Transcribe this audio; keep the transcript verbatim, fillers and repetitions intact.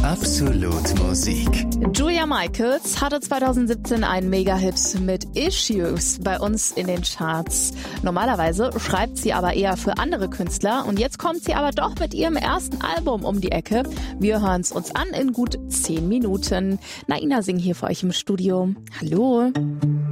Absolut Musik. Julia Michaels hatte zwanzig siebzehn einen Mega-Hit mit Issues bei uns in den Charts. Normalerweise schreibt sie aber eher für andere Künstler und jetzt kommt sie aber doch mit ihrem ersten Album um die Ecke. Wir hören es uns an in gut zehn Minuten. Naina Singh hier für euch im Studio. Hallo.